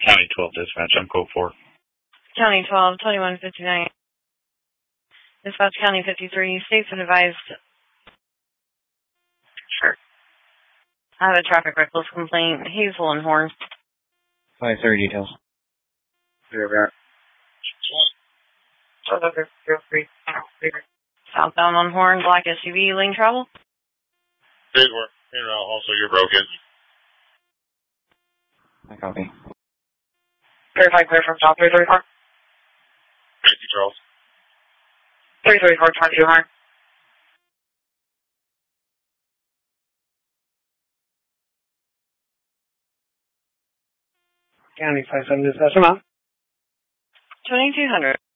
County 12 dispatch, I'm code 4. County 12, 2159. Dispatch County 53, safe and advised. Sure. I have a traffic reckless complaint, Hazel and Horn. 530 details. Southbound on Horn, black SUV, lane travel. Big work. Also, you're broken. I copy. Verify clear from South 334. Thank you, Charles. 334, 22 Horn. County 57 dispatch, I'm out. 2200.